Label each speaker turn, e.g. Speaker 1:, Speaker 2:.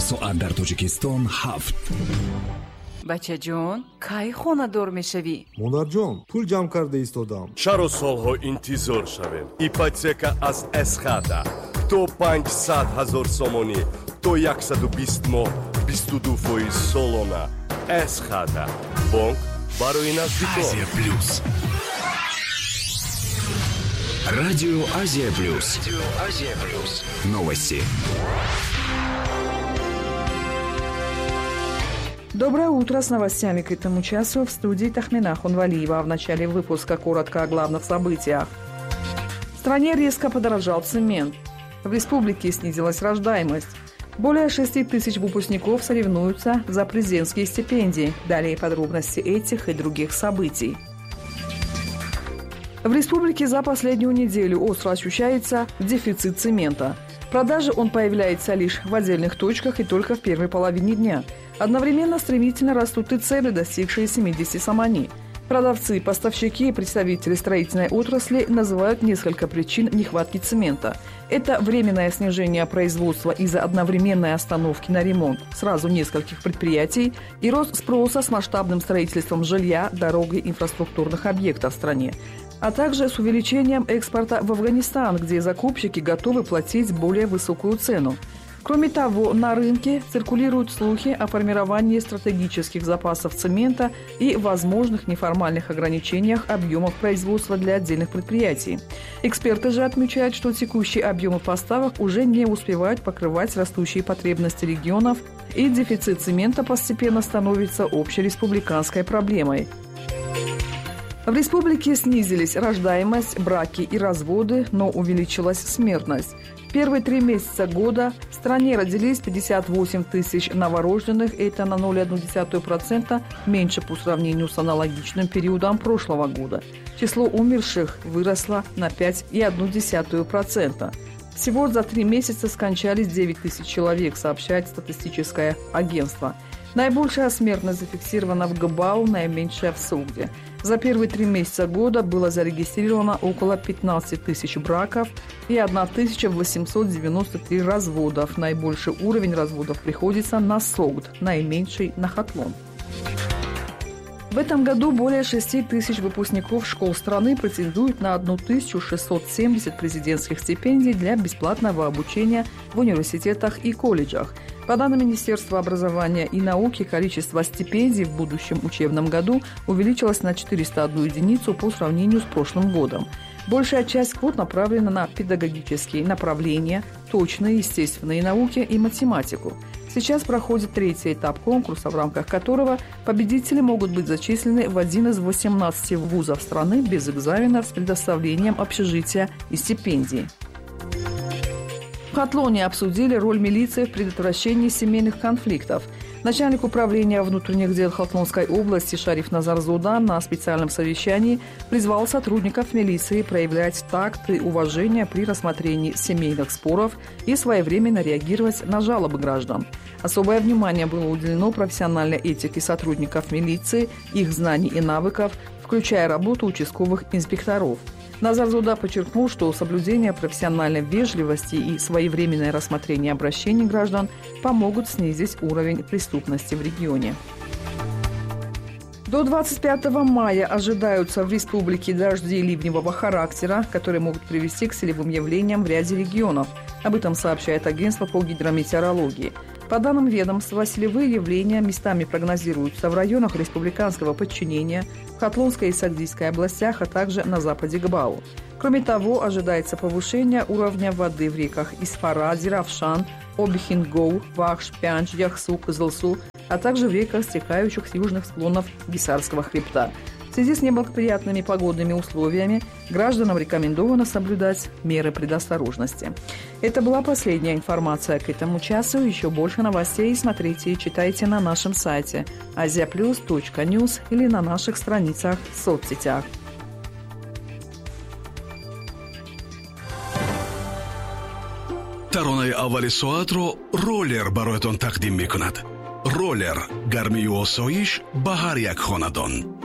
Speaker 1: соат дар Тоҷикистон 7.
Speaker 2: бачаҷон, кай хонадор мешавӣ?
Speaker 3: монарҷон, пул ҷамъ карда истодам.
Speaker 4: чаро солҳо интизор шавем? ипотека аз эсхата то 500 000 сомонӣ то 120 моҳ 22% солона. эсхата бонк барои наздикон.
Speaker 1: Азия плюс. Радио Азия плюс. Новости.
Speaker 5: Доброе утро, с новостями к этому часу в студии Тахмина Хунвалиева. В начале выпуска коротко о главных событиях. В стране резко подорожал цемент. В республике снизилась рождаемость. Более 6 тысяч выпускников соревнуются за президентские стипендии. Далее подробности этих и других событий. В республике за последнюю неделю остро ощущается дефицит цемента. В продаже он появляется лишь в отдельных точках и только в первой половине дня. Одновременно стремительно растут и цены, достигшие 70 сомони. Продавцы, поставщики и представители строительной отрасли называют несколько причин нехватки цемента. Это временное снижение производства из-за одновременной остановки на ремонт сразу нескольких предприятий и рост спроса с масштабным строительством жилья, дорог и инфраструктурных объектов в стране, а также с увеличением экспорта в Афганистан, где закупщики готовы платить более высокую цену. Кроме того, на рынке циркулируют слухи о формировании стратегических запасов цемента и возможных неформальных ограничениях объемов производства для отдельных предприятий. Эксперты же отмечают, что текущие объемы поставок уже не успевают покрывать растущие потребности регионов, и дефицит цемента постепенно становится общереспубликанской проблемой. В республике снизились рождаемость, браки и разводы, но увеличилась смертность. В первые 3 месяца года в стране родились 58 тысяч новорожденных, это на 0,1% меньше по сравнению с аналогичным периодом прошлого года. Число умерших выросло на 5,1%. Всего за 3 месяца скончались 9 тысяч человек, сообщает статистическое агентство. Наибольшая смертность зафиксирована в Габау, наименьшая в Согде. За первые 3 месяца года было зарегистрировано около 15 тысяч браков и 1893 разводов. Наибольший уровень разводов приходится на Согд, наименьший на Хатлон. В этом году более 6 тысяч выпускников школ страны претендуют на 1670 президентских стипендий для бесплатного обучения в университетах и колледжах. По данным Министерства образования и науки, количество стипендий в будущем учебном году увеличилось на 401 единицу по сравнению с прошлым годом. Большая часть квот направлена на педагогические направления, точные естественные науки и математику. Сейчас проходит 3-й этап конкурса, в рамках которого победители могут быть зачислены в один из 18 вузов страны без экзаменов с предоставлением общежития и стипендий. В Хатлоне обсудили роль милиции в предотвращении семейных конфликтов. Начальник управления внутренних дел Хатлонской области Шариф Назар Зудан на специальном совещании призвал сотрудников милиции проявлять такт и уважение при рассмотрении семейных споров и своевременно реагировать на жалобы граждан. Особое внимание было уделено профессиональной этике сотрудников милиции, их знаний и навыков, включая работу участковых инспекторов. Назар Зуда подчеркнул, что соблюдение профессиональной вежливости и своевременное рассмотрение обращений граждан помогут снизить уровень преступности в регионе. До 25 мая ожидаются в республике дожди ливневого характера, которые могут привести к селевым явлениям в ряде регионов. Об этом сообщает агентство по гидрометеорологии. По данным ведомства, селевые явления местами прогнозируются в районах республиканского подчинения, в Хатлонской и Сагдийской областях, а также на западе Габау. Кроме того, ожидается повышение уровня воды в реках Исфаради, Равшан, Обихингоу, Вахш, Пянч, Яхсу, Кызылсу, а также в реках, стекающих с южных склонов Гисарского хребта. В связи с неблагоприятными погодными условиями гражданам рекомендовано соблюдать меры предосторожности. Это была последняя информация к этому часу. Еще больше новостей смотрите и читайте на нашем сайте aziaplus.news или на наших страницах в соцсетях.
Speaker 1: таронаи аввали соатро роллер бароятон тақдим мекунад. роллер гармию осоиш ба ҳар як хонадон.